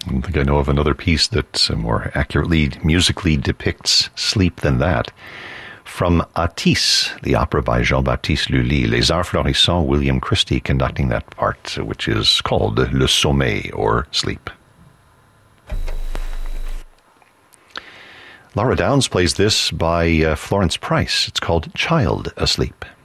I don't think I know of another piece that more accurately musically depicts sleep than that. From Atis, the opera by Jean-Baptiste Lully, Les Arts Florissants, William Christie conducting that part, which is called Le Sommeil, or Sleep. Laura Downs plays this by Florence Price. It's called Child Asleep.